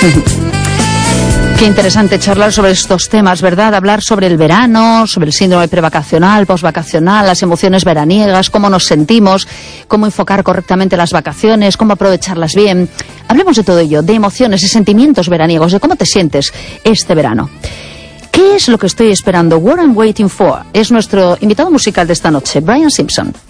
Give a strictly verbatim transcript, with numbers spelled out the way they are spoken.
Qué interesante charlar sobre estos temas, ¿verdad? Hablar sobre el verano, sobre el síndrome prevacacional, posvacacional, las emociones veraniegas, cómo nos sentimos, cómo enfocar correctamente las vacaciones, cómo aprovecharlas bien. Hablemos de todo ello, de emociones y sentimientos veraniegos, de cómo te sientes este verano. ¿Qué es lo que estoy esperando? What I'm waiting for es nuestro invitado musical de esta noche, Brian Simpson.